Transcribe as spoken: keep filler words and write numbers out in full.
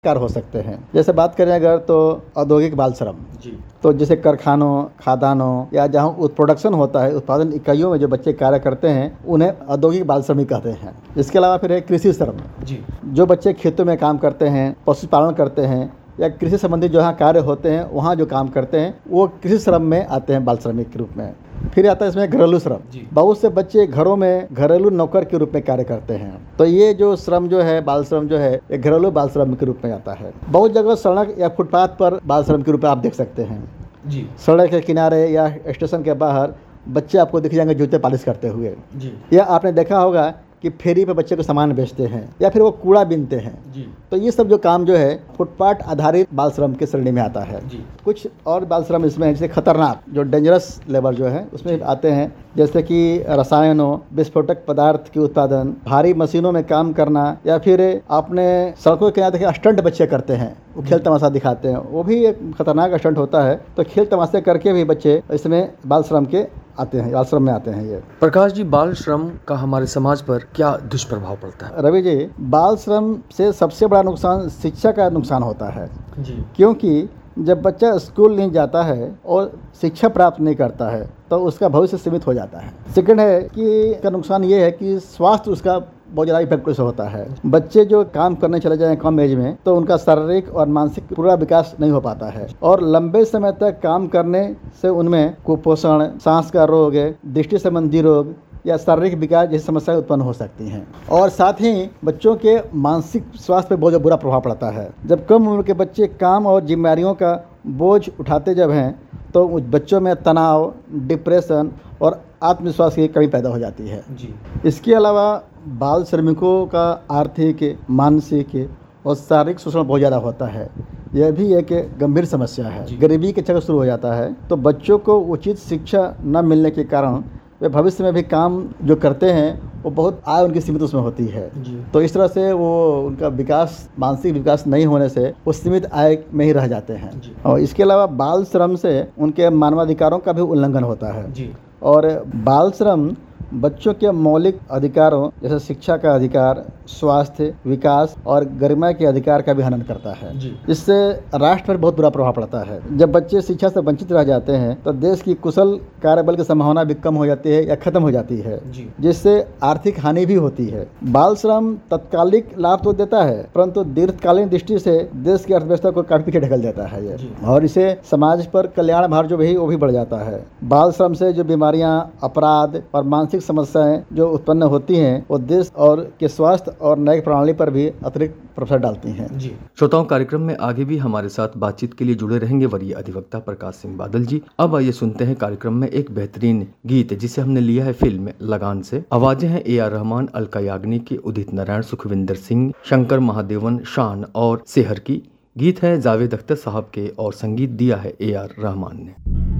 Car हो सकते हैं। जैसे बात करें अगर तो औद्योगिक बाल श्रम जी, तो जैसे कारखानों, खादानों या जहाँ प्रोडक्शन होता है, उत्पादन इकाइयों में जो बच्चे कार्य करते हैं उन्हें औद्योगिक बाल श्रमिक कहते हैं। इसके अलावा फिर है कृषि श्रम जी, जो बच्चे खेतों में काम करते हैं, पशुपालन करते हैं या कृषि संबंधी जो यहाँ कार्य होते हैं वहाँ जो काम करते हैं वो कृषि श्रम में आते हैं बाल श्रमिक के रूप में। फिर आता है इसमें घरेलू श्रम। बहुत से बच्चे घरों में घरेलू नौकर के रूप में कार्य करते हैं, तो ये जो श्रम जो है बाल श्रम जो है ये घरेलू बाल श्रम के रूप में आता है। बहुत जगह सड़क या फुटपाथ पर बाल श्रम के रूप में आप देख सकते हैं जी। सड़क के किनारे या स्टेशन के बाहर बच्चे आपको दिख जाएंगे जूते पॉलिश करते हुए जी। या आपने देखा होगा कि फेरी पे बच्चे को सामान बेचते हैं या फिर वो कूड़ा बीनते हैं जी। तो ये सब जो काम जो है फुटपाथ आधारित बाल श्रम के श्रेणी में आता है जी। कुछ और बाल श्रम इसमें है जैसे खतरनाक जो डेंजरस लेबर जो है उसमें आते हैं, जैसे कि रसायनों, विस्फोटक पदार्थ के उत्पादन, भारी मशीनों में काम करना या फिर आपने सड़कों के किनारे देखे स्टंट बच्चे करते हैं, वो खेल तमाशा दिखाते हैं, वो भी एक खतरनाक स्टंट होता है। तो खेल तमाशे करके भी बच्चे इसमें बाल श्रम के आते हैं, बाल श्रम में आते हैं। ये प्रकाश जी, बाल श्रम का हमारे समाज पर क्या दुष्प्रभाव पड़ता है? रवि जी, बाल श्रम से सबसे बड़ा नुकसान शिक्षा का नुकसान होता है जी। क्योंकि जब बच्चा स्कूल नहीं जाता है और शिक्षा प्राप्त नहीं करता है तो उसका भविष्य सीमित हो जाता है। सेकंड है कि का नुकसान ये है कि स्वास्थ्य उसका बहुत ज़्यादा इफेक्ट से होता है। बच्चे जो काम करने चले जाएं कम एज में तो उनका शारीरिक और मानसिक पूरा विकास नहीं हो पाता है और लंबे समय तक काम करने से उनमें कुपोषण, सांस का रोग, दृष्टि संबंधी रोग या शारीरिक विकास जैसी समस्याएं उत्पन्न हो सकती हैं। और साथ ही बच्चों के मानसिक स्वास्थ्य पर बहुत बुरा प्रभाव पड़ता है। जब कम उम्र के बच्चे काम और जिम्मेदारियों का बोझ उठाते जब हैं तो बच्चों में तनाव, डिप्रेशन और आत्मविश्वास की कमी पैदा हो जाती है जी। इसके अलावा बाल श्रमिकों का आर्थिक, मानसिक और शारीरिक शोषण बहुत ज़्यादा होता है। यह भी एक गंभीर समस्या है। गरीबी के चक्कर शुरू हो जाता है तो बच्चों को उचित शिक्षा न मिलने के कारण वे भविष्य में भी काम जो करते हैं वो बहुत आय उनकी सीमित उसमें होती है जी। तो इस तरह से वो उनका विकास, मानसिक विकास नहीं होने से वो सीमित आय में ही रह जाते हैं जी। और इसके अलावा बाल श्रम से उनके मानवाधिकारों का भी उल्लंघन होता है जी। और बाल श्रम बच्चों के मौलिक अधिकारों जैसे शिक्षा का अधिकार, स्वास्थ्य, विकास और गरिमा के अधिकार का भी हनन करता है। इससे राष्ट्र पर बहुत बुरा प्रभाव पड़ता है। जब बच्चे शिक्षा से वंचित रह जाते हैं तो देश की कुशल कार्यबल की संभावना भी कम हो जाती है या खत्म हो जाती है, जिससे आर्थिक हानि भी होती है। बाल श्रम तत्कालिक लाभ तो देता है परंतु दीर्घकालीन दृष्टि से देश की अर्थव्यवस्था को काफी पीछे ढकेल देता है ये, और इसे समाज पर कल्याण भार जो भी वो भी बढ़ जाता है। बाल श्रम से जो बीमारियां, अपराध और मानसिक समस्याएं जो उत्पन्न होती हैं वो देश और के स्वास्थ्य और न्यायिक प्रणाली पर भी अतिरिक्त प्रभाव डालती हैं जी। श्रोताओं, कार्यक्रम में आगे भी हमारे साथ बातचीत के लिए जुड़े रहेंगे वरीय अधिवक्ता प्रकाश सिंह बादल जी। अब आइए सुनते हैं कार्यक्रम में एक बेहतरीन गीत जिसे हमने लिया है फिल्म लगान से। आवाजें हैं ए आर रहमान, अलका याग्निक, उदित नारायण, सुखविंदर सिंह, शंकर महादेवन, शान और सेहर की। गीत है जावेद अख्तर साहब के और संगीत दिया है ए आर रहमान ने।